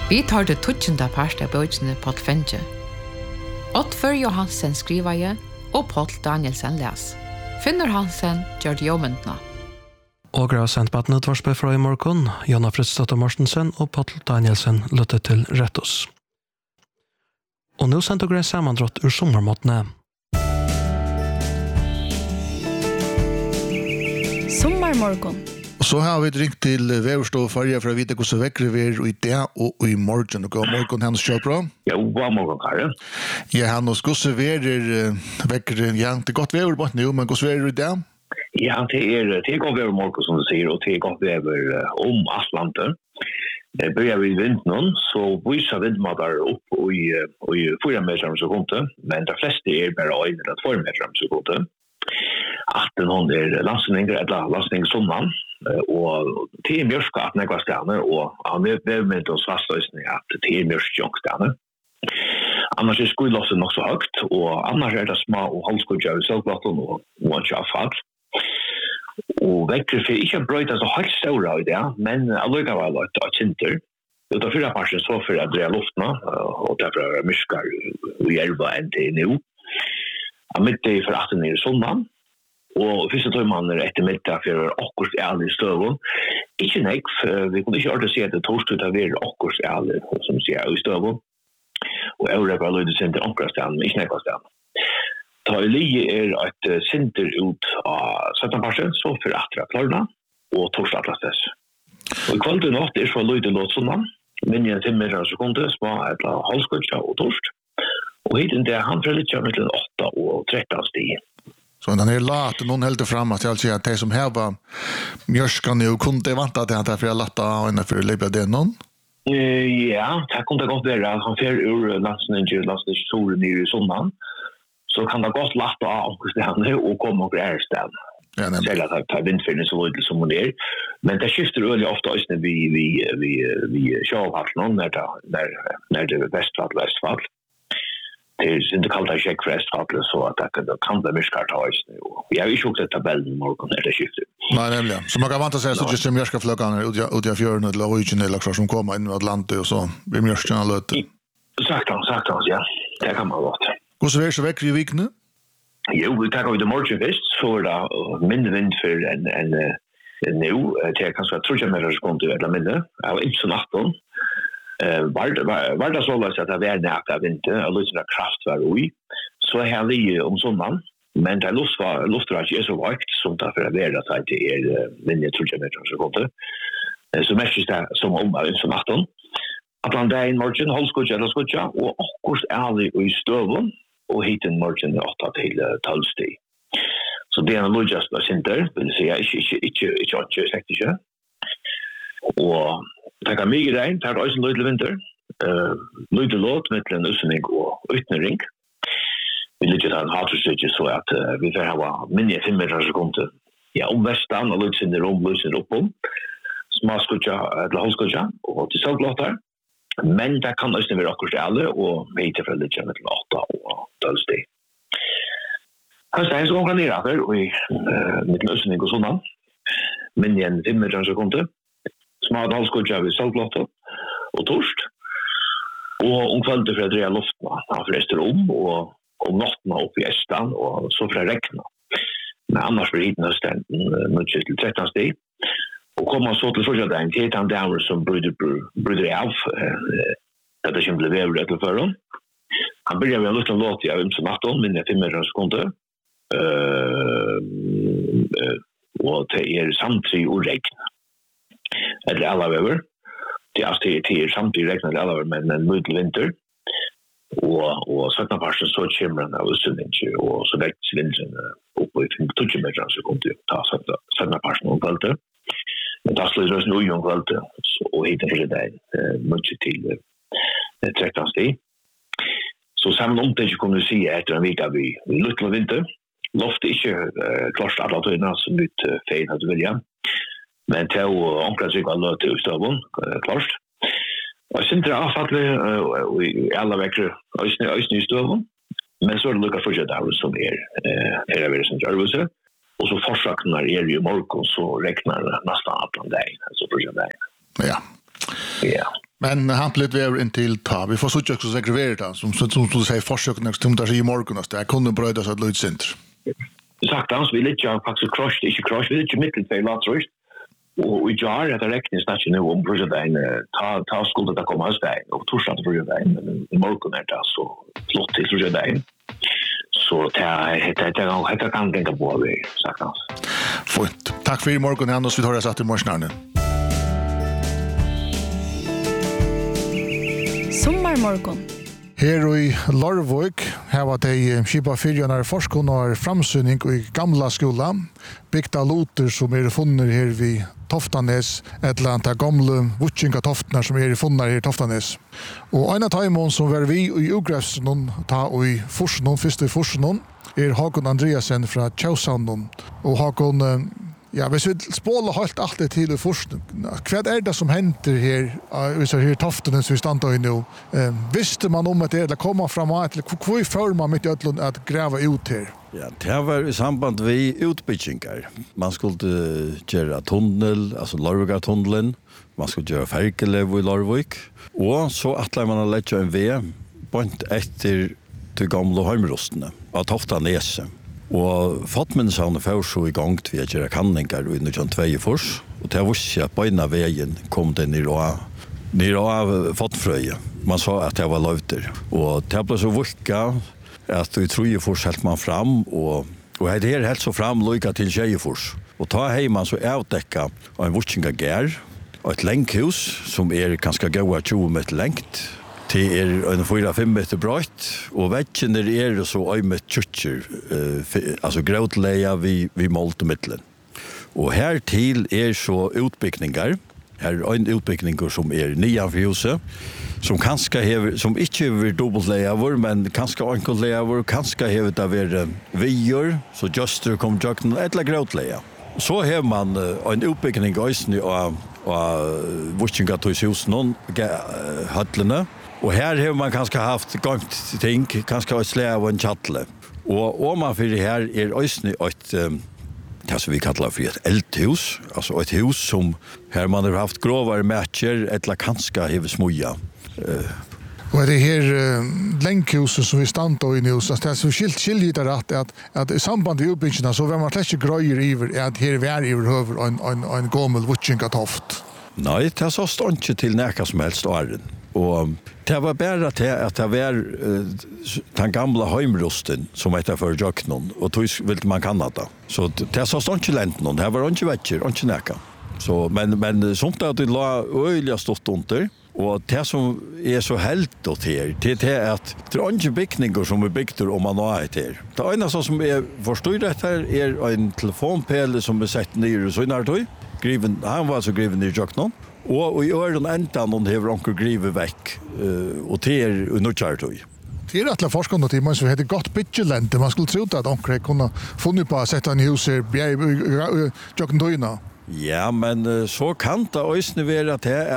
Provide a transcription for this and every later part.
Vi tar det 20. part av bøkene på Tvenge. Oddfør Johansen skriver jeg, og Paul Danielsen les. Finnur Hansen gjør det jobbentene. Og har sendt på et nødvarspe fra i morgen, Jonna Fridstad Mortensen og Paul Danielsen lyttet til Rettos. Og nå sendte dere sammandrått ur sommermåttene. Sommarmorgon. Så har vi ringt til Veverstå og Farja for å vite hvordan vekkere vi er i dag og i morgen. God morgen, Hans Kjølbra. Ja, god morgen, Kare. Ja, Hans, hvordan verer vekkere? Ja, det er godt vever på nå, men hvordan verer i dag? Ja, det er godt vever morgen, som du sier, og det er godt vever om Atlantet. Det börjar vi vinden, så viser vindmatter opp i 4 meter om sekundet, men de fleste er bare 1 eller 2 meter om sekundet. 1800 landsninger, eller landsningssomman, og det er mjørska at nekva stjerner, og vi har med oss fastløsning at det er mjørskjønkstjerner. Annars er skuldlåsen nok så høyt, og annars er det små og halvskudger i selvblatten og ikke avfall. Og vekkere for ikke brøyta så høyt større i det, men allikevel av kinter. Det er 4 parten så for å dreie luftene, og derfor er myskar og hjelva enn til nå. Midt i for 18 i sommeren, og første tøymannen etter middag for akkurat ærlig støven. Ikke nek, vi kunne ikke ordentlig si at det torsdag av er akkurat ærlig, som sier i støven. Og jeg har bare løydet sinter akkurat støven, men ikke nekva støven. Da i lige er et sinter ut av 17 parten, så for 18 klarna, og torsdag atlastes. Og i kvalitet natt er så løydet låt sånn, men i en 5 meter sekunder, små et halvskudja og torst. Og hiten det han fra litt mellom 8 og 13 stiger. Så den er lat, noen helder frem at jeg sier at de som her var mjørskene og kunne vant at det er for å latte av henne for å leve det noen? Ja, det kunne godt være at han fer ur landsningssolen nere i sommeren, så kan det godt latte av omkostene og komme og gjøre stedet. Ja, selv at det er vindfyrene så lydelig som hun er. Men det skifter øyelig ofte også vi sjåhavhalsen når det er vestfall. Det er ikke kalt det sjekk for Estfallet, så at det kan bli myskart av oss. Jeg har ikke åkt tabellen i morgen når det skifter. Nei, nemlig. Så man kan vant å si så just mjørskafløkene ut av fjøren eller øyene som kommer inn i Atlantet, og så blir mjørskene løte. Sagt han, ja. Det kan man godt. Hvordan er det så vekker i vikene? Jo, vi tar av det morgen først, så er det mindre vind for enn nå. Det er kanskje 3 meter sekunder eller mindre. Jeg var ikke så natten. Var det så løs at det var nært av vinter, og løsende kraft var ui, så er jeg lige om sommeren, men det lufter ikke så vakt som det for å være at det er minne 3 meter sekunder. Så mest det som om av som 18. At han der i morgen, halvskudja eller skudja, og akkurat ærlig i støven, og hit en morgen 8 til 12 stig. Så det er en løsast av sinter, vil jeg si, ikke slekt ikke. Og det kan mye regn, det er også en løydelig vinter. Løydelig låt med en utsending og utnøring. Vi lykker til en hatrustykje så at vi får ha minne 5 meter sekunder. Ja, om vestan og løydsinner oppom. Smaskudja eller halvskudja og til selvblåter. Men det kan også være akkurat alle, og vi hittar fra lykker med 8 og 12 stig. Kanskje det er en som kan nere her, og i midten utsending og sånn. Minne 5 meter sekunder. Smart halvskudja ved saltlotten og torst. Og om kvelden for å dreie luftene, han forresten og om nattene oppe i Estan, og så for å rekne. Men annars blir hiten høsten 13 stig. Og kommer så til fortsatt til han damer som bryter av, dette som ble vevet etter før. Han begynner med en liten låt i Ømse natten, minne 5 meter sekunder. Og det er samtidig og regn. Eller alla över. Det är samtidigt räknat alla över, men en middel vinter. Och sötna parten så kommer den av utsynning och så väcks vinden upp i 20 meter så kommer det ta sötna parten om kvältet. Men det slår rösten oj om kvältet och hittar för det mycket till 13 stig. Så samman om det inte kommer du se efter en vecka vid lutla vinter. Loft är inte klart alla tøyna som ut fein att vilja. Men det er omkring seg alle til støven, klart. Og jeg synes det er avfattelig i alle vekker øyne i støven. Men så er det lukket fortsatt av som er her ved som gjør. Og så forsakene er i morgen, så rekner nesten alt om deg. Så fortsatt deg. Ja. Ja. Men han blev över in till ta. Vi får så också segregera som du säger försöken som där i morgon att det kunde bröda så att Lloyd Center. Sagt hans vill inte faktiskt crush, det är crush, vill inte mitt för lots rust. Och vi gör att räknas nästan nu om projekten ta skulle det komma där och torsdag för det morgon är det så flott till projekten. Så det kan tänka på vi sagt hans. Fint. Tack för i morgon Anders, vi tar oss att i morgon. Sommarmorgon. Her i Larvik har de skipa fyrjønner forskon og framsyning i gamla skola. Bygda loter som funnet her vid Toftanes, et eller annet gamle vutsinga toftene som funnet her i Toftanes. Og en av taimon som var vi i ugrefsen ta i Forsnon, første i Forsnon, Håkon Andreasen fra Tjausandon. Og Håkon, ja, hvis vi spåler helt alt det til i Forsnon, hva det som henter her, hvis det her toftene som vi standa i nå? Visste man om at det kommer fram av, eller hvor får man mitt i ødlund at grava ut her? Ja, det var i samband med utbyggingar. Man skulle göra tunnel, alltså Larvika-tunneln. Man skulle göra färgelev i Larvik. Och så attlar man att lägga en väg bort efter till gamla heimrostene av Toftanese. Och Fatmensson får så igång till att göra kanningar i 1922 fors. Och det var så att på ena vägen kom det ner av Fatfröje. Man sa att det var löfter. Och det blev så vicka att vi tror ju fortsätter man fram och det är helt så fram lika till Tjejefors. Och ta hem man så avtäcka en vutsinga gär och ett länkhus som ganska goda 20 meter längt. Det en 4-5 meter brett och väggen är så öjmet tjutcher, alltså gråtleja vid måltemidlen. Och här till så utbyggningar. Här är en utbyggning som nianför huset. Som kanske hever, som inte är dubbellever, men kanske enkellever, kanske hever det vara vior, så just det kommer jöknen eller gråtleja. Så har man en utbyggning av Vutsingatushusen, höllene. Och här har man kanske haft gångt ting, kanske ett släv och en chattle. Och om man för det här ett det som vi kallar för ett eldhus, alltså ett hus som här man har haft grovare matcher eller kanske har smuja. Och det här länkhuset som vi stannar i nu, så det är så skilt att i samband med utbyggnaden så var man släckte gröjer över att här var över en gammal vutsinga-toft. Nej, det så stod inte till näka som helst åren. Och det var bara att det var den gamla heimrosten som heter för jöknon och då vill man kanna det. Så det så stod inte länt någon, det var inte vetter, inte näka. Så men sånt att det la öliga stått under. Och det som är så helt åt här, det är att det är inte byggningar som byggda om man har det här. Det ena som är förstår det här är en telefonpel som sett ner i Sunnartøy. Han var alltså griven i Jöknon. Och i öron ändan hon har onkel grivet väck och det är i Nordkärtøy. Det är att forskarna till man så heter gott bitchelente. Man skulle tro att onkel kunde funnit på att sätta en hus i Jöknøyna. Ja, men så kan det också vara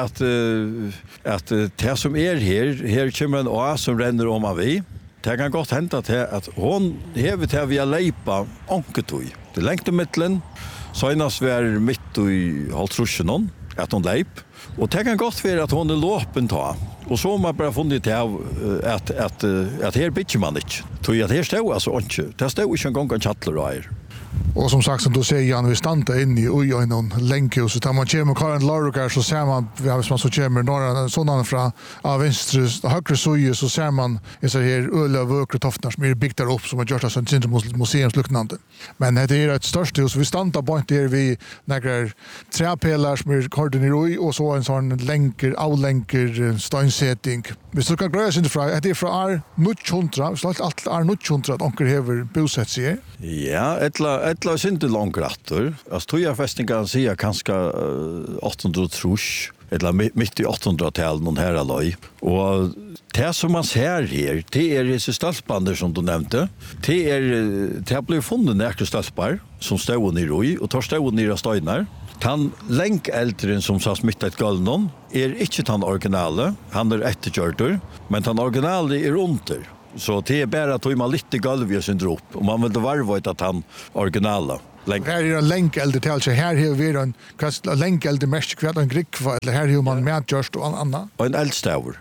att det som här kommer en å som ränner om av vi. Det kan gott hända att hon hever till via leipa onketøy. Det längte mittlen, senast var mitt i halvtrusjonen, att hon leip. Och det kan gott vara att hon låpen ta. Och så har man bara funnit att här bitcher man inte. Tror att här stod alltså inte. Det stod inte en gång en chattlerair. Och som sagt som du säger Jan, vi stannar inne i någon länkhus och när man kommer Karin Larukar så ser man hvis man så kommer några sådana från av vänster högre sida så ser man så här öliga vökre toftnar som byggt där upp som har gjort sånt museumsliknande. Men det är ett störst hus vi stannar på där vi några träpelare som koordinerar och så en sån avlänker steinsetting. Vi ska gröna sig från det är från 900 så allt är 900 att onkel har bosatt sig. Ja, Ettla inte långrattor. Alltså tror jag fästningar säger kanske 800 trusch eller mitt i 800-talet någon här alloj. Och det som man ser här, det är dessa stallsbander som du nämnde. Det har blivit funnit nära stallsbar som stod i och tar stod ner av steinar. Han länkäldren som sa smittat galnon inte han originale, han efterkörter, men han originale under. Så det är bara att man lite galv i sin drop och man vill varva att han originala Här är en länkälder till alltså här har vi en länkälder mest kvart en grikva eller här har man mätjörst och annat. Och en eldstavur.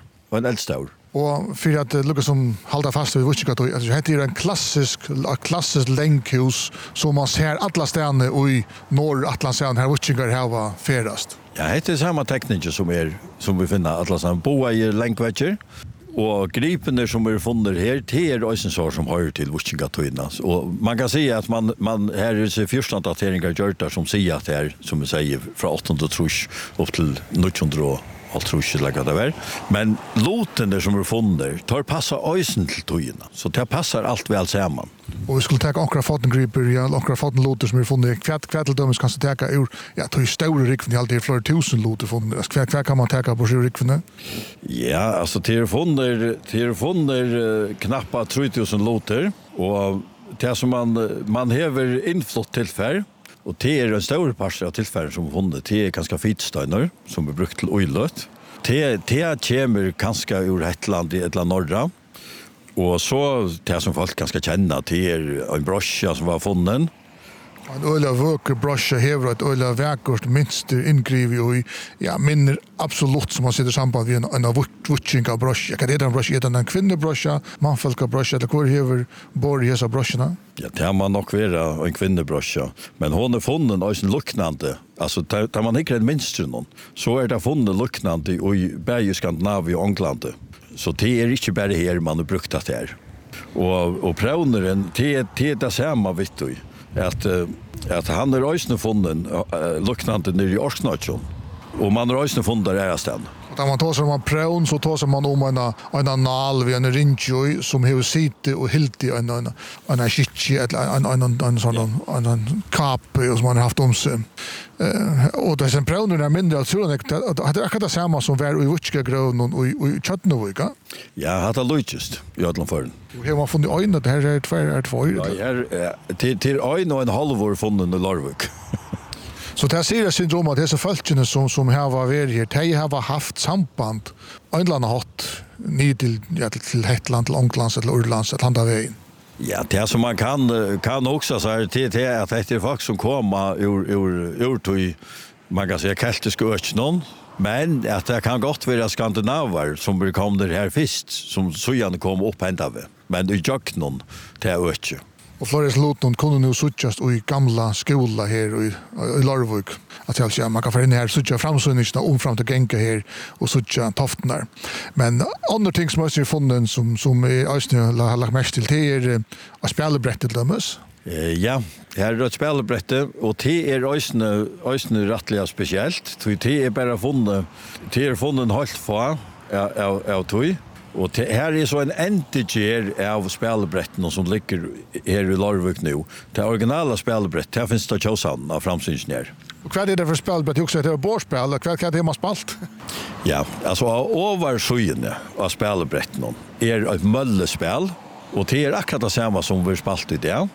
Och för att lukka som hålla fast vid Wutchika alltså det är en klassisk länkhus som man ser alla städerna i norr Atlanten här Wutchika här var färdast. Ja, det är samma teknik som vi finner Atlanten boa i länkvägger. Och gripen som är funnit här till Ösensår som hör till Wutchika-tøyna. Och man kan säga att man här är så första dateringar gjorda som säger att det är som vi säger från 800 trus upp till 1900 allt tror jag lägga det var. Men loten där som är funnit tar passa ösen till tøyna. Så det passar allt väl samman. Och vi skulle ta några fotengriper, några fotenloter som är funnit. Kvätteldömes kan ta ur, ja, det är stora rikven, det är flera tusen loter funnit. Kvärt kan man ta på sju rikven? Ja, alltså det är funnit knappa 3000 loter. Och det som man häver inflott tillfär. Och det är en stor part av tillfällen som funnit. Det är ganska fitsteiner som är brukt till oillet. Det kommer ganska ur ett land i ett land norra. Och så det som folk ganska känna det är en broscha som var funnen. En öliga vöker broscha hever ett öliga väkert minster ingriv i ja, minner absolut som man sitter samband vid en vutchinga broscha. Kan det är en broscha? Är det en kvinnebroscha, manfolka broscha eller hur hever bor i hesa broscharna? Ja, det har man nog vara en kvinnebroscha. Men hon är funnen och en luktnande. Alltså tar man inte en minster någon så är det funnen luktnande i Berg, Skandinavien och England. Så det är inte bara här man har brukt det här. Och prövnaren, det är det samma vet du. Att han är ösne funnen luktnande nere i Orsknötjon. Och man har ösne funnen där stan. När man tar sig om en prövn så tar sig man om en anal vid en rinjoj som har sitt och hilt i en skitchi eller en sån kap som man har haft om sig. Och det är en prövn är mindre att tro att det är akkurat det samma som var i Wutchika-grön och i Tjötnövika. Ja, det är lojtjust i Ödlandfören. Har man funnit ögon att det här är två? Ja, till ögon och en halvår funnen i Larvik. Så det säger syndrom att dessa folkene som har varit här, de har haft samband en eller annan hatt ny till Hetland, till Ånglands eller Urlands, ett andra vägen. Ja, det som man kan också säga till att det är folk som kommer ur till, man kan säga, keltiska öknen, men att det kan gott vara skandinaver som kom där här först, som så gärna kom upp ända vid. Men i öknen till öknen. Och Flores Luton kunde nu suttjast i gamla skola här i Larvik. Att jag säger man kan få in här suttja framsynningsna fram till Genka här och suttja toften. Men andra ting som är funnen som är östning har lagt mest till det är att spelebrettet dömes. Ja, här är ett spelebrettet och det är östning rättliga speciellt. Det är bara funnen helt få av tog. Och det här är så en entiger av spelbretten som ligger här i Larvik nu. Det originala spelbrett, det finns det tjosan av framsynsnär. Och vad är det för spelbrett? Också det är borspel, eller vad är det man spalt? Ja, alltså överskyene av spelbretten är ett möllespel. Och det är akkurat det samma som vi spalt i det.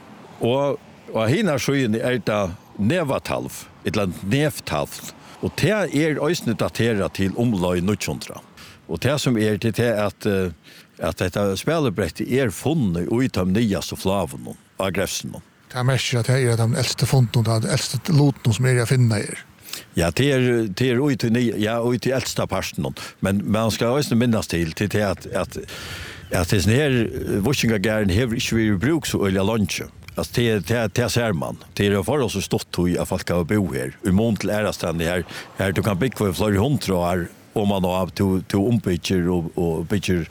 Och hinna skyene är det nevatalv, eller nevtalv. Och det är ösnet daterat till omlag 1900. Och det som är det är att detta spelbrett är funnet i de nyaste flaven av gräfsen. Det är mest att det är de äldste funden, de äldste loten som är att finna er. Ja, det är ut till äldsta parten. Men man ska också minnas till det att det är sån här Wutchika-gären har inte varit bruk så öliga lunch. Alltså det ser man. Det är för oss stått att folk har bo här. I mån till ärastan här du kan bygga för flera hundra om man har till ombygger och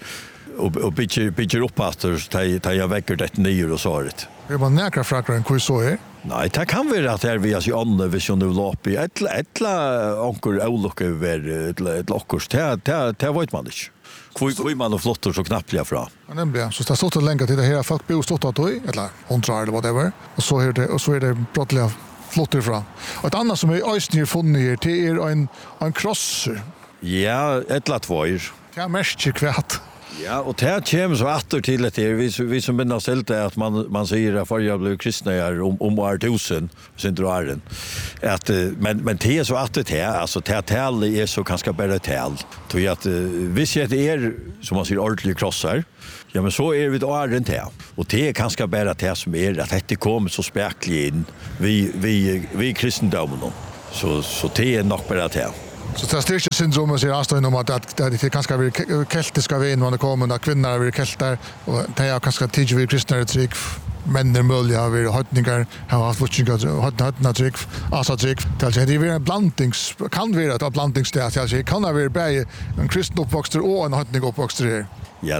bygger upp att jag väcker det nyer och svaret. Är man näkra frakar en så är? Nej, det kan vara att det är via sig annan vision nu lopp i ett onkel olycka över ett lockors. Det vet man inte. Hvor man och flottor så knappt jag fra. Ja, nämligen. Så det har stått och länkat till det här folk bor stått att då eller hundra eller whatever. Och så är det brottliga flottor fra. Och ett annat som är östnir funnit det är en crosser. Ja, ett eller två. Det är mest kvärt. Ja, och det här kommer så åter till det här. Vi som minns helt är att man säger att förr jag blev kristna om år 1000, syndroaren. Att men det är så åter det här, alltså det här är så ganska bara tal. Tror jag att visst det är som man säger ordentligt krossar. Ja, men så är vi då åren till. Och det är ganska bara det som är att det kommer så späckligt in vi kristendomen. Så det är nog bara det. Så det styrke syndromet säger avstånd om att det kanske blir keltiska vägen när det kommer, när kvinnor blir keltar, och det är kanske tidigt vi kristnare tryck, män är möjliga, har vi höjtningar, har haft höjtningar tryck, asatryck, det är en blandnings, kan vara ett blandningssted, det kan vara både en kristen uppvuxter och en höjtning uppvuxter här. Ja,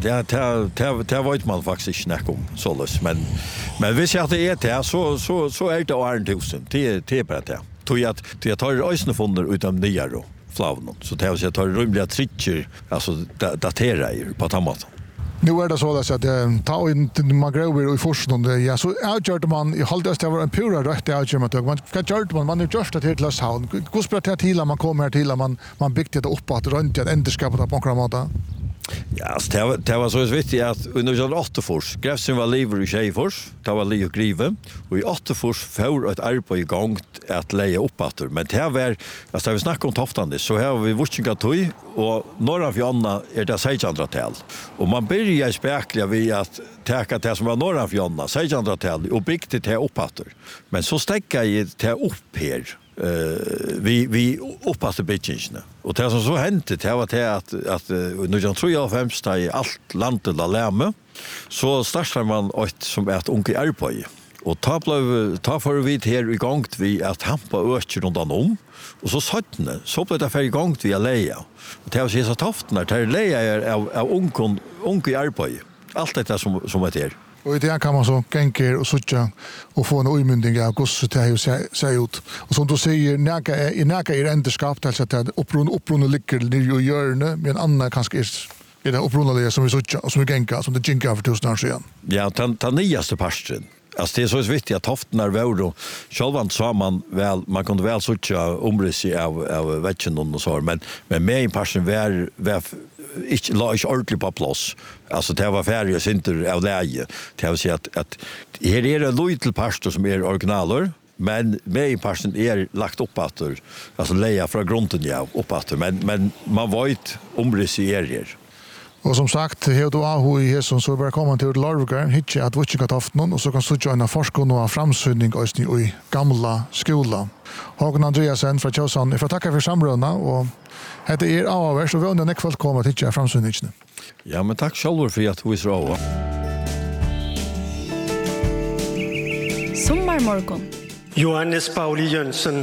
det vet man faktiskt inte om således, men hvis jag det är det så är det år 1000. Det är bara det. Tror jag att jag tar ösna fonder utom nya då flavnon. Så det vill jag tar rymliga tricker, alltså datera på tammat. Nu är det så att ta in man gräver i forskning, ja, så avgjorde man i halvdöst det var en pura rätt avgjorde man kan göra man är just till Glashavn. Hur spelar det till man kommer här till man byggde det upp att runt att ändskapet på några Ja, det var så viktigt att under 8 fors, grävsen var liv i Tjejfors, det var liv och grive, och i 8 fors får ett arbete igång att leja upp att men det var, alltså vi snackar om Toftande, så här har vi Vuxingatøy, och norra fjonna är det 1600-tal. Och man börjar spekla vid att täcka det som var norra fjonna, 1600-tal, och byggde det upp att. Men så stäcker jag det upp här. Vi uppfattade byggningarna. Och det som så hände det var det att nu jag tror jag främst i allt landet där lämna så startar man ett som är ett unge arbete. Och ta för vi här igång vi att hampa öker runt om och så sattne så blev det för igång vi att leja. Och det var så toftna det leja är av unge arbete. Allt det som är det. Och i det kan man så gänker och sucha och få en umyndig av gosse till att se ut. Och som du säger, näka är ändeskap, alltså att upprunna ligger ner i hjörne, men annan kanske är det upprunaliga som vi sucha och som vi gänka, som det ginkar för 1000 år sedan. Ja, den nyaste parsten. Alltså det är så viktigt att hoftnar var och självant sa man väl man kunde väl sucha omrisi av vetchen och så men med en person var inte låg ordentligt på plats. Alltså det var färdigt inte av läge. Det vill säga att här är det lojal pastor som är originaler, men med en person är lagt upp att alltså leja från grunden upp att men man vet omrisierar. Och som sagt, här då har i hästen så bara komma till Larvgården, hitcha att Vuxingatoften och så kan sucha en forskning och framsynning i gamla skolan. Håkan Andreasen från Tjausan, jag får tacka för samröna och det är avvärst och vi undrar när kväll kommer till hitcha framsynningen. Ja, men tack själv för att du visar av. Sommarmorgon. Johannes Pauli Jönsson.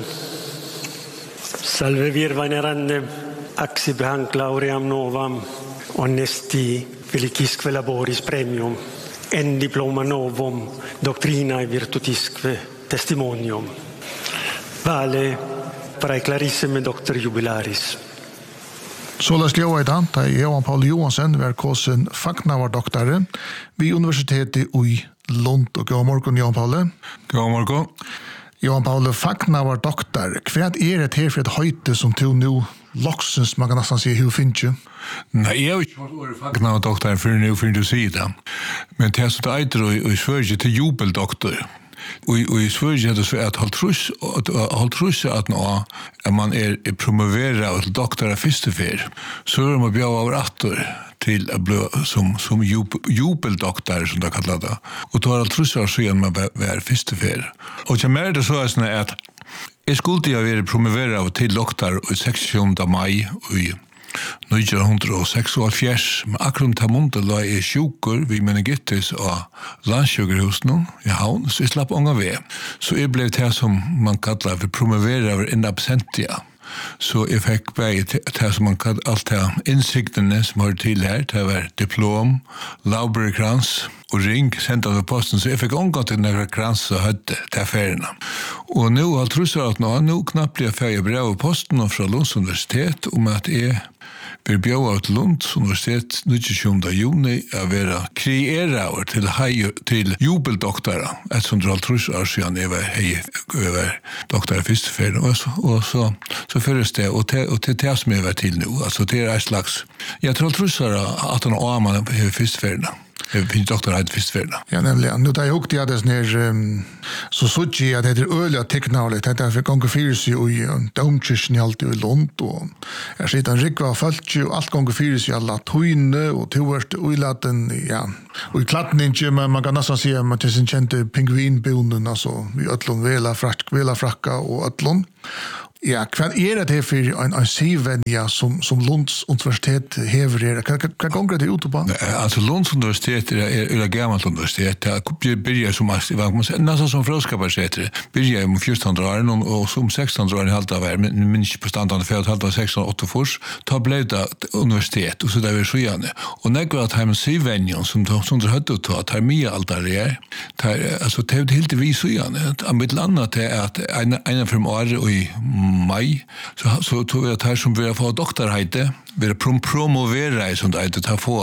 Salve virvanerande Axibrand Lauream Novam. Onesti felicisque laboris premium. En diploma novum doctrinae virtutisque testimonium. Vale praeclarissime doctor jubilaris. Så läs jag idag, det är Johan Paul Johansson, verkosen facknavardoktare vid universitetet i Lund. Och god morgon, Johan Paul. God morgon. Johan Paul, facknavardoktare. Vad är det här för ett höjte som tog nu loksens, man kan nästan säga, hur finns det? Nej, jag har inte varit facknavardoktare för nu för du säger det. Men det är så det är i Sverige till jubeldoktor. Och i Sverige är det så att halvtrus att man är promoverad till doktor av fyrstefär. Så är man bjöd av rattor till att bli som jubeldoktor som det kallar det. Och då har halvtrus år sedan man var fyrstefär. Och jag märkte så att jag skulle ha varit promoverad till doktor i 16. maj i 1946, men akkurat ta måned la jeg sjuker vid meningitis og landsjukerhusen i havn, så jeg slapp unga ved. Så jeg ble det som man kallar for promovera in absentia. Så jeg fikk bare det som man kallar alt det innsiktene som har til her, det var diplom, lauberkrans og ring sendt av posten, så jeg fikk omgått til några krans og høtte til affærene. Og nå har trusset at nå knappt jeg ferdig brev av posten fra Lunds universitet om at jeg vi bjöd til Lunds universitet 27. juni å være kreerer til jubeldoktorer, et som drar trus år siden jeg var doktor i Fyrsteferden, og så føres det, og til det som jeg var til nå, altså det en slags, jeg tror trusere at han og man i Fyrsteferden. Jag finns doktor i Fyrsteferden. Ja, nämligen. Nu där jag åkte jag ner så såg jag att det är öliga teknologi. Det är för gånger fyra sig i domkyrkjen i allt i Lund. Och jag sitter en rikva av folk och allt gånger fyra sig alla tøyne och tuvert uilaten, ja. Och i klattningen, men man kan nästan säga att det är sin kände pingvinbonden, alltså vi ötlån vela frakka och ötlån. Ja, hva det for en sivenja som Lunds universitet hever her? Hva gonger det ut på? Altså, Lunds universitet er gammalt universitet. Det byrjar som, nesten som fråskaparsetere. Byrjar om 1400 år, og som 1600 år i halvt av her, men ikke på standene for halvt av 1608 ta ble det universitet, og så det var så gjerne. Og nekker at her med sivenjen, som det høyde å ta, det er mye alt der det er. Altså, det er helt vi så gjerne. Mitt landet er at en fra året og i mai, så tog vi at her som vi har fått doktorheite, vi har promovera som det er til å få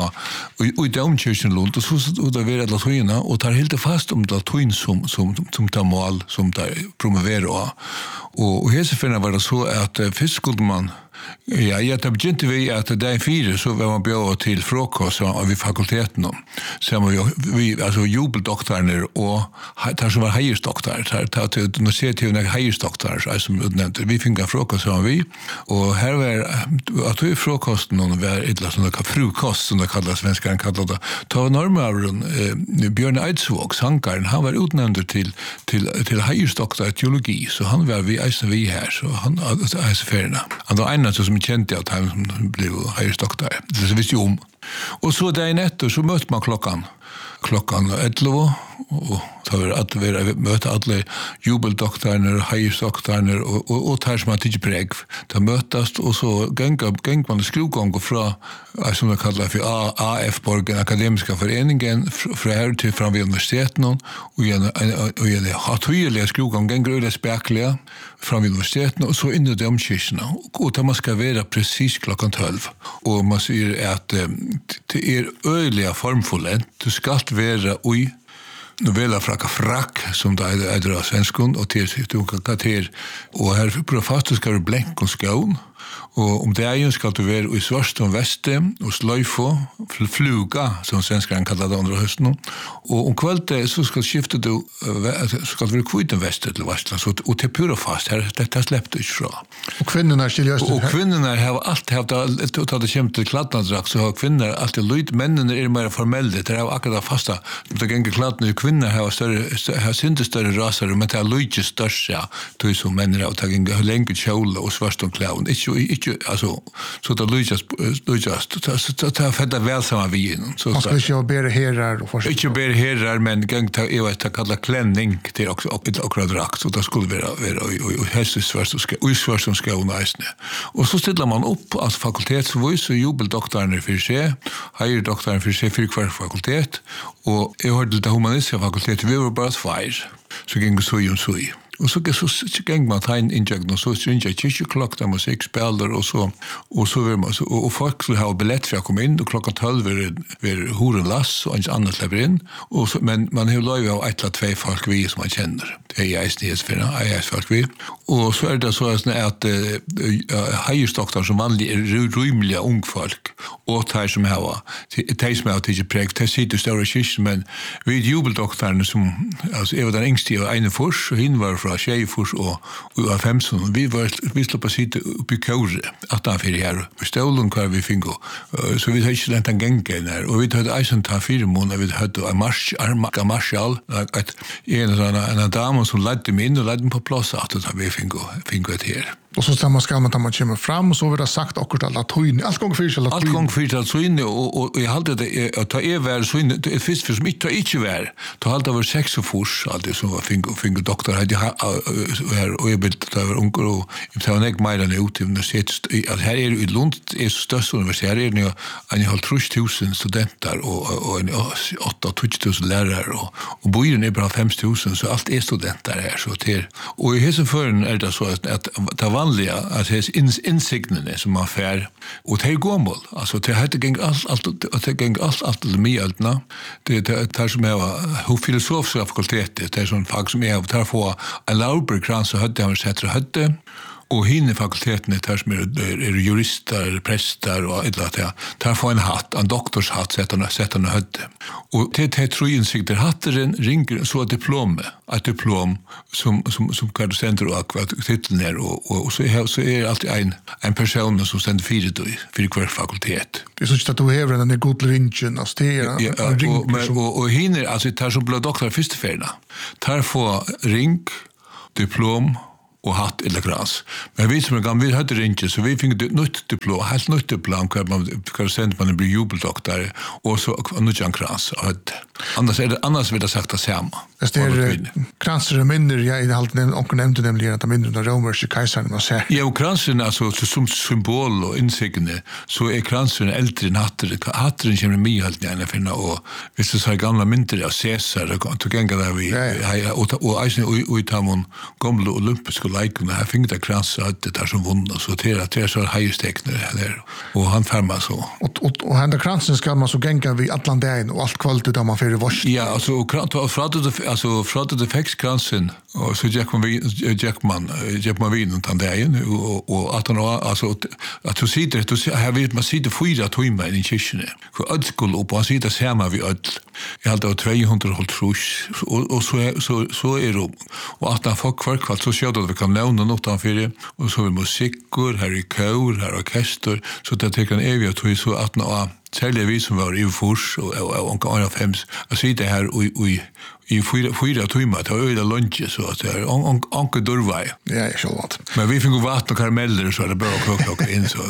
i domkyrkjen Lund, og så det vi er latoina, og tar helt fast om latoin som tar mål, som tar promovera. Og heseferna var det så at først skulle man ja, det begynte vi at dag 4 så var man bjød til frokost av fakulteten så vi altså jubeldoktorer og der som var heiersdoktorer til universitetet var heiersdoktorer som utnevnte, vi fikk frokost som vi og her var at vi frokosten var et eller annet frukost som det kallet svenskeren kallet det ta normavren Bjørn Eidsvåg, sankaren, han var utnevnt til heiersdoktor i teologi så han var vi eisen vi her så han eisen han var en som kjente at han blev heiersdoktor det visste jo om og så dagen etter så møtte man klokkan 11 og så var vi møtte alle jubeldoktorene og heiersdoktorene og tar som han tidlig preg da møttes og så geng man skrugång fra som det kallar for AF-borgen Akademiska Föreningen fra her til fram ved universiteten og jeg har tydelig skrugång geng grøylig spekler fram ved universiteten og så inn i domkirkene og da man skal være precis klokkan 12 og man sier at det er øyelig formfullt du skal være ui novella frakk som det er av svenskund og til og her på fast skal du blenk og skån og om det er skal du være i svart og veste og sløyfå fluga som svenskeren kallar det andre høsten og om kvalitet så skal skifte du skal du være kvitt en veste til Vestland og til pura fast her dette slipper du ikke fra og kvinnerna og kvinnerna har alt hatt det kommer til kladnadrakt så har kvinner alltid lyd mennene er mer formelle det er akkurat fasta det ganger kladnadrakt kvinner har synte større raser men det er lydje størst ja du som menner og det ganger lenge kjole og svart og klæven ikke alltså så det lyckas ta fälla väl samma vi så man ska ju bära herrar och först inte bära herrar men gång ta jag vet kalla klänning till också och drakt så det skulle vara och hästsvärst och ska unäsne och så ställer man upp alltså fakultetsvis och jubeldoktorn för sig heierdoktorn för sig för kvar fakultet och jag hörde det humanistiska fakultet vi var bara två så gick det så och så gäng man ta in injektion så syns jag 10:00 där musik spelar och så vill man så och folk vill ha biljett för att komma in och klockan 12 är horen lass och ens annat släpper in och så, men man har lov av ett eller två folk vi som man känner det är jag folk vi och så är det så att heiersdoktor som vanlig är rymliga ung folk och tar som har till preg till sitt stora kyrk men vi jubeldoktorn som alltså är den yngste och en fors och hin var fra Tjejfors og 15 vi slår på sitte upp i Kåre at han fyrir her vi stålen hver vi fingo så vi hadde ikke lent en gengen her og vi hadde eisen ta 4 måneder vi hadde en marskal en dame som ledde mig inn og ledde mig på plass at vi fingo et her och så samma ska man kommer fram och så vill det sagt akkurat alla tøyne allt gång för tøyne och jag hade det att ta över så in det fisk för mitt inte vär ta allt över 6 fors allt som var fingo doktor hade här och jag vill ta över onkel och jag tar inte mer än ut i universitet här är i Lund är störst universitet här är det en halv 3000 studenter och 8000 lärare och bojen är bara 5000 så allt är studenter här så till och i hesen förn är det så att det var vanliga att det är insiktene som man fär och det är gomål. Alltså det hade gäng allt till mjöltna. Det är som är filosofiska fakultetet, det är sån fag som är tar få en lauberkrans och hade han sett hade. Och hinner fakulteten där som är jurister, präster och ett eller annat. Tar få en hatt, en doktorshatt, sätter han hötte. Och det tror jag insikter hatteren ringer så ett diplom som kan du sända och titeln är och så är alltid en person som sänder för kvar fakultet. Det är så att du har en god ringen av steg. Och hinner alltså tar som blå doktor första färna. Tar få ring, diplom och hatt eller krans. Men vi som gamla vi hade ringt så vi fick ett nytt diplom, helt nytt diplom kvar man sent man blir jubeldoktor och så nu kan krans. Annars vill jag sagt att samma. Det är kranser mindre jag i allt och nämnde nämligen att mindre den romerska kejsaren man säger. Ja, och kransen alltså som symbol och insiktene så är kransen äldre än hatten kommer med helt gärna finna och visst så gamla mynter av Caesar och gänga där vi och Eisen och Tamon gamla olympiska lekarna här fick det kransa att det där som vunnit så det är så höjstekner där och han färmar så. Och han där kransen ska man så gänga vid Atlanten och allt kvalitet där man för vars. Ja, alltså fradet det fäx kransen och så Jack man vin utan där och att han alltså att du sitter här vet man sitter fyra timmar i kyrkan. För allt skulle upp och sitta samma vid öll. Jag hade 200 trus och så är det och att han får kvar så ser det vi kan nämna något anför och så är musiker, här är kör, här är orkester så det tar en evigt och så att nå särskilt vi som var i Fors och andra fems att sitta här i fyra timmar till öde lunch så att det är anke dörrvaj. Ja, jag själv vet. Men vi fick vatten och karameller så det började klocka in så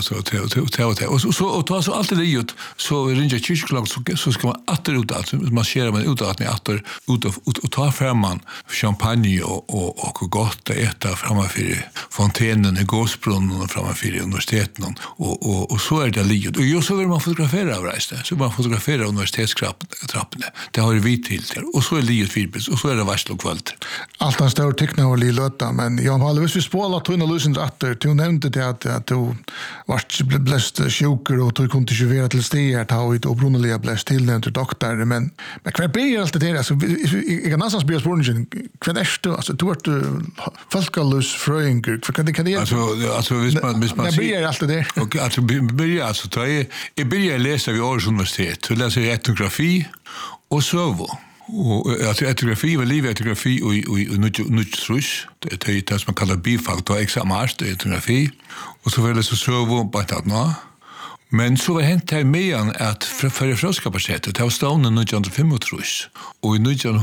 och ta så alltid det gjort så ringer kyrkklockan så ska man åter ut alltså man ser man ut att ni åter ut och ta fram man champagne och gott att äta framför fontänen i gåsbrunnen framför universiteten och så är det livet och just så vill man fotografera av resten så man fotograferar universitetstrapporna det har vi till där och så är livet firbis och så är det varsel och kvalitet. Allt han står teckna och lilla men jag har aldrig vi spåla tunna lösen åter du nämnde det att du vart bläst sjuker och du kunde inte vara till steg ta ut och brunliga bläst till den till doktor men kvar blir allt det där alltså jag kan nästan bli spårningen kvar är det alltså du vart folkalus fröingur för kan det alltså visst man jag blir allt det där och alltså börjar alltså ta jag börjar läsa vid Århus universitet så läser jag etnografi och så och etnografi var livetnografi och nutrus det är det som man kallar bifag då examart etnografi och så väl så sövo på att nå men så var hänt här med att för fröskapacitet det var stående 1935 och i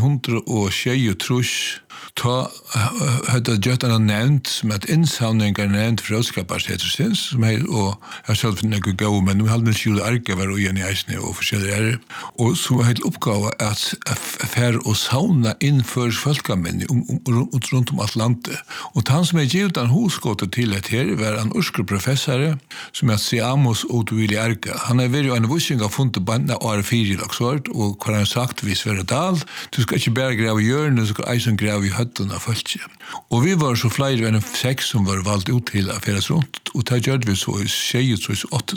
1923 ta hade gjort en nämnt som att insamlingar nämnt fröskapacitet som är och jag själv finner gå men nu hade den skjuta arkivar och i Eisne och försäljare och så var helt uppgåva att för och sauna inför folksamling runt om Atlanten och han som är givet en husgåta till att här var en ursk professor som heter Amos Otvili Arka han är väl en vuxing av fundet banda och 4 laxort och kan han sagt vis för dal du ska inte bara gräva hjörnen så ska Eisen gräva i hötten av folk. Och vi var så fler än 6 som var valt ut till att färdas runt och det gjorde vi så i 8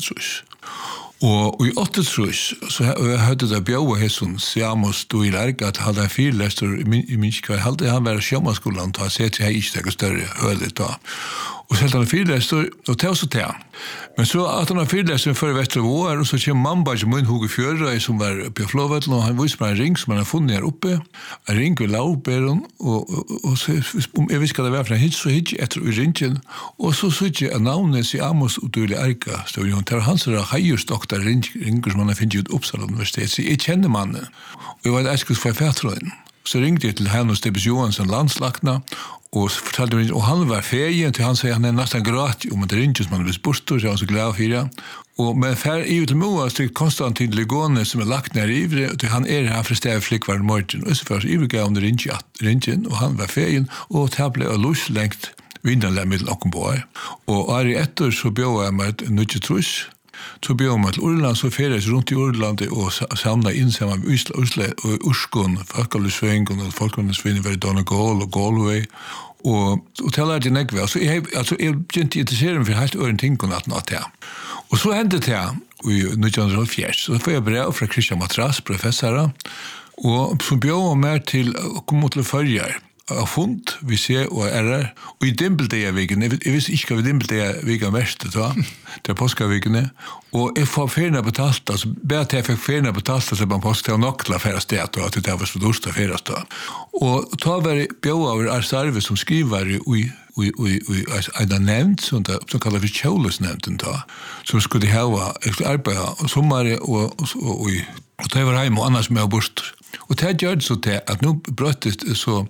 och i 8 så hade det bjöa hesson Siamos då i Larga att hade en fyrlästor i Minskva hade han var sjömansskolan ta sig till Heistek och större hölet då. Och så hade han fyrlästor och tog så till. Men så att han fyrlästor för Västervår och så kom mamma som en hugg fjörra som var på Flåvätlen och han visste en ring som han hade funnit här uppe. En ring vid Laubären och så jag visste det var för en hit så hit efter ringen och så såg jag namnet Siamos Otvili Arka stod ju där hans hajusdoktor ringer som han finner ut Uppsala universitet så jag kände mannen. Och jag var äskus för färtröden. Så ringde jag till Hennes Stebis Johansson landslagna och fortalte mig och han var färgen till han säger han är nästan gratis om det ringer som han vill bort så han så glad för det. Och men för i till Moa styck Konstantin Legone som är lagt ner i och han är här för stäv flickvar Martin och så för i vilka om det ringer och han var färgen och tablet och lus längt vindarna med Lockenborg och är efter så bjöd jag mig ett nytt trus. Så bjöd man till Urland så färdes runt i Urland och samla in samma Oslo och Urskon, Folkalysvängen och Folkalysvängen var i Donegal och Galway Och talar det nägva så jag begynte intressera mig för helt ören ting att nåt här. Och så hände det i 1904 så får jag brev från Christian Matras professor och som bjöd mig till att komma till förjar av fond vi ser och är och i dimpelte jag vägen jag visste inte vad dimpelte jag vägen mest då det påskavägen och jag får ferna betalt alltså bättre jag fick ferna betalt så man påskade nog till affärs det att det var så dyrt affärs då och ta var bjöd av service som skriver i en nämnd som kallar för Kjolesnämnden då som skulle ha arbeta sommar och det var hem och annars med bort. Och det gör det så att nu bröttet så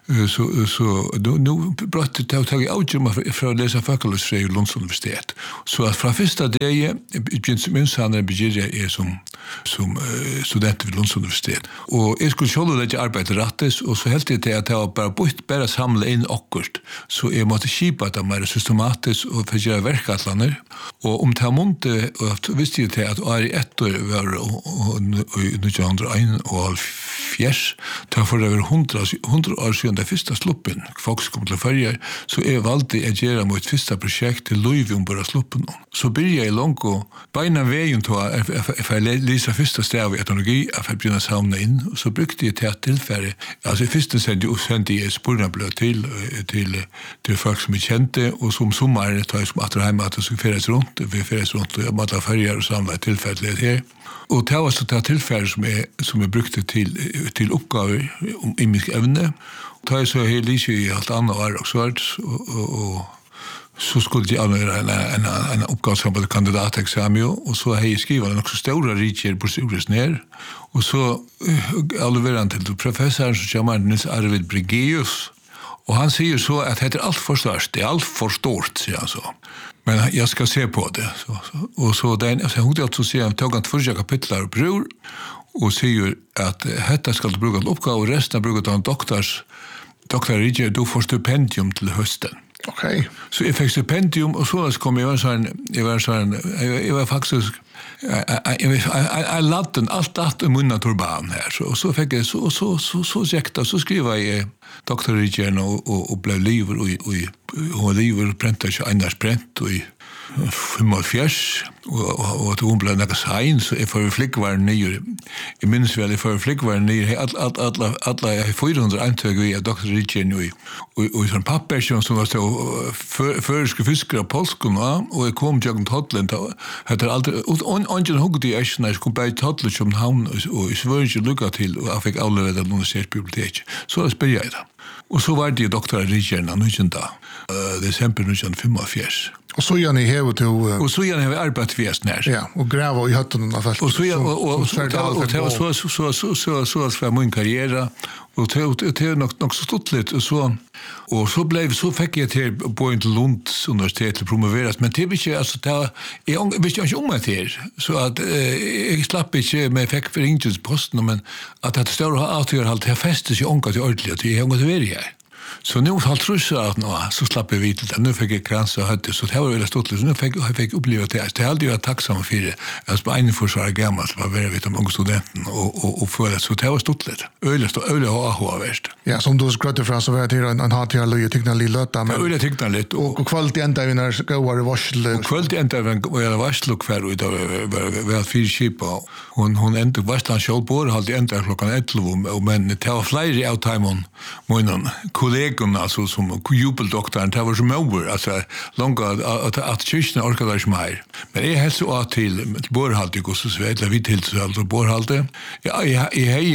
nu bröttet det tagit avgjorma för att läsa fakultetsfri i Lunds universitet. Så att från första dag minns han en begärja som student vid Lunds universitet. Och jag skulle själv lägga arbete rättes och så helt det att jag bara samla in akkurat. Så jag måste kipa det mer systematiskt och försöka verkatlaner. Och om det här månte och visste jag att Ari 1 år var 1901 och fjärs, för det var 100 år siden det första sluppen, folk kom till färger, så jag valde att göra mot första projekt till Louis om bara sluppen. Så började jag långt och beina vägen till att läsa första stav i etnologi, att börja samla in, och så brukte jag till tillfälle, alltså första sände jag spårnablad till folk som jag kände, och som sommar tar jag som att hemma att jag skulle färdas runt, och jag måste färger och samla tillfället här. Och det var så det tillfälle som jag brukte till uppgaver om imisk ämne. Det var så här lite i allt annat år och så skulle jag använda en uppgave som var kandidatexamen och så har jag skrivit en också stora riker på Sures ner. Och så alldeles till professorn som kommer Nils Arvid Brigeus. Och han säger så att det är allt för störst, det är allt för stort, säger han så. Men jag ska se på det. Och så hon alltså säger han tog han första kapitlar och bror och säger att detta ska du bruka till uppgave och resten brukar ta en doktor Ridger, du får stipendium till hösten. Okej. Så jag fick stipendium och så kom jag var faktiskt jag lade allt i munnen turban här och så fick jag så jäkta så skrev jag doktor Ridger och blev liver och liver präntar sig annars pränt och 45 och att hon blev några sign så för flickvärn nere I minns väl för flickvärn nere alla 400 antag vi doktor Ridger nu och sån papper som var så förska fiskar polskon och jag kom jag till Holland hade alltid ungen hugg det är när jag kom på Holland som han och svärge lucka till och jag fick alla det universitetsbibliotek så det spelade jag och så var det doktor Ridger nu december 1945 och så gör ni här till och så gör ni arbetat väst när ja och gräva I hatten och fast och så det var så för min karriär och det nog så stort lite och så fick jag till på Lunds universitet promoveras men det är inte alltså det jag visste inte om det så att jag slapp inte med fick för inköpsposten men att det stora avtal halt här fäste sig onkat I ordentligt jag har gått över här. Så nu har trussat att så slapp jag vita det. Nu fick jag krans och hade så det var väldigt stort. Så nu fick uppleva det. Det hade jag tacksam för det. Alltså på en försvar gammalt var väldigt vet om unga studenten och för det så det var stort lite. Öle har värst. Ja, som du skrattade från så var det en hat jag löj tyckte lite lätt men öle tyckte lite och kvalitet ända vi när ska vara varsel. Och kvalitet ända var varsel för ut var fyra skip och hon ända varslan själv på hade ända klockan 11 men det var flyger out time on månen. Kollegorna alltså som jubeldoktorn det var som över alltså långa att kyrkan orkade inte mer men jag hälsar åt till borrhalte och så vet vi till så alltså borrhalte jag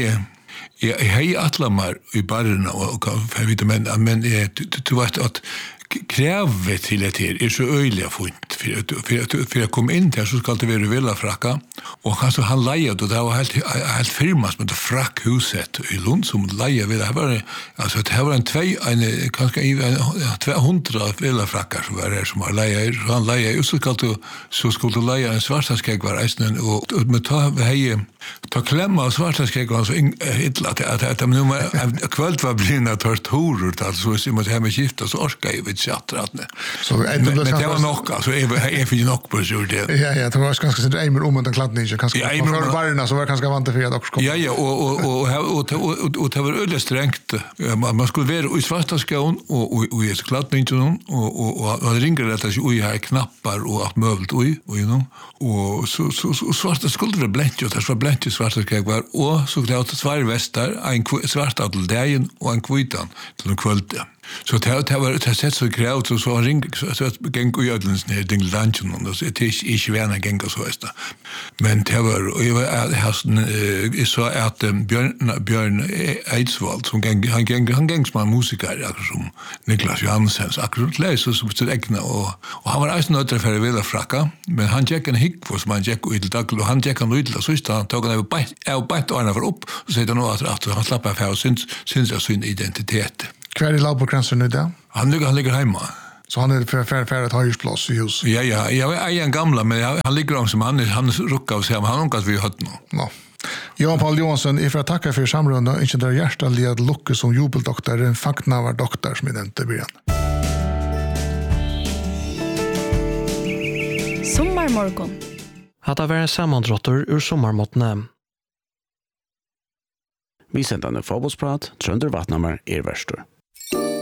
hej atlamar I barren och jag vet men du vet att krävet till det här så öjliga fint för att komma in där så ska det vara villa fracka och alltså han lejade och det var helt firmas med det frackhuset I Lund som lejade det var alltså det var en kanske 200 villa frackar som var det som har lejade han lejade så skulle leja en svartaskegg var resten och med ta klämma svartaskegg var så illa att de nu kvällt var blinda tortorer alltså så måste hem skifta så orkar jag så men det var nog alltså jag fick nog på så det ja det var ganska så det är mer om den kladdning inte. Kanske Ja, man för varorna så var kanske vant för att också komma. Ja, och det var öde strängt. Man skulle vara i svarta skån och i klädningen och ringer det att ju har knappar och allt möbelt och och så svarta skulle det blänt ju det var blänt svarta skån och så det två västar en svart adelsdagen och en kvitan till en kväll. Så det var sett så grejt så ring så att gäng och ödlens ner ding lunchen och så det är inte värna gäng så är men det var jag så att Björn Eidsvald som han gängs man musiker som Niklas Johansen akkurat läser så betyder ägna och han var alltså nöjd för att vilja fracka men han gick en hick för som han gick ut dag och han gick en ut så just han tog han på bänt och han var upp och så det nog att han slappar för sin identitet. Kvar i Laubogränsen nu där? Han ligger hemma. Så han är för att ha husplats i hus? Ja, jag är en gamla, men han ligger om som han ruckar av sig, men han har inte vi hört nå. Ja. Johan Paul Johansson, jag får tacka för samrunda. Inte där hjärtaliga att lucka som jubeldoktor, en facknavar doktor som är den till början. Sommarmorgon. Hade varit en sammandrottor ur sommarmåttene. Vi sender en fotbollsprat, Trønder Vatnammer er verstor.